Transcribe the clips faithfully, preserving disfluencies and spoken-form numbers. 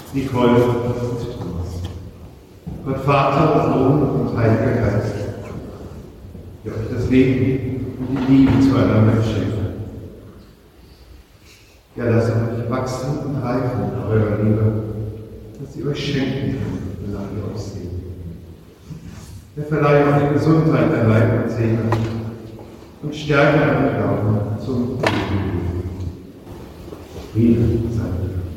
Nicole und Thomas. Gott Vater, Sohn und Heiliger Geist, der euch das Leben und die Liebe zueinander schenkt. Ja, lasst euch wachsen und reifen in eurer Liebe, dass sie euch schenken kann, wonach ihr euch seht. Er verleiht euch Gesundheit an Leib und Seele und Stärke an Glauben zum Leben. Friede sei mit euch.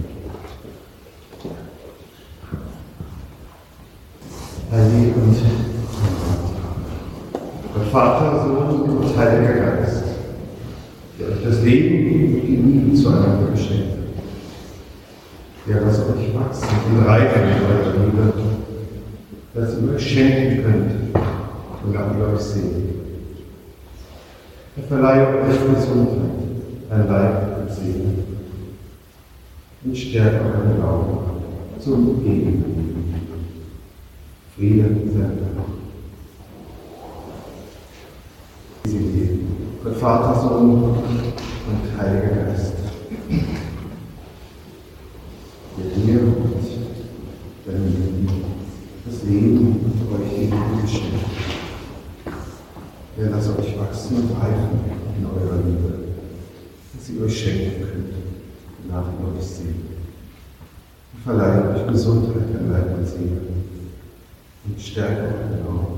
Heilige und Gott Vater, Sohn und Heiliger Geist, der euch das Leben und die Liebe zueinander geschenkt hat. Der lasst euch wachsen und reifen in eurer Liebe, dass ihr euch schenken könnt, wonach ihr euch seht. Er verleiht euch Gesundheit an Leib und Seele und stärkt euren Glauben zum Leben. Friede sei mit euch. Gott Vater, Sohn und Heiliger Geist, der dir und der mir das Leben und euch die Liebe geschenkt. Der lasst euch wachsen und reifen in eurer Liebe, dass ihr euch schenken könnt, nach ihr euch seht. Und verleiht euch Gesundheit an Leib und Seele und stärkt euren Glauben